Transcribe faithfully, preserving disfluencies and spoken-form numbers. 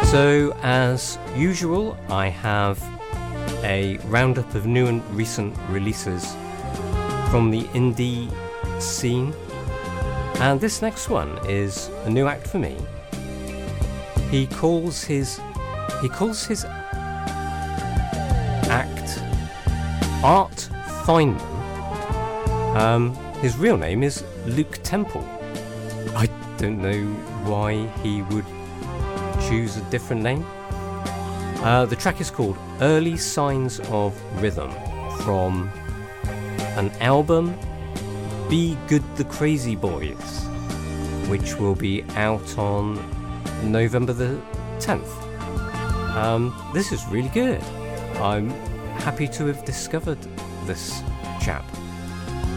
So, as usual, I have a roundup of new and recent releases from the indie scene. And this next one is a new act for me. He calls his he calls his act Art Feynman. Um, his real name is Luke Temple. I don't know why he would choose a different name. Uh, the track is called Early Signs of Rhythm from an album, Be Good the Crazy Boys, which will be out on November the tenth. Um, this is really good. I'm happy to have discovered this chap.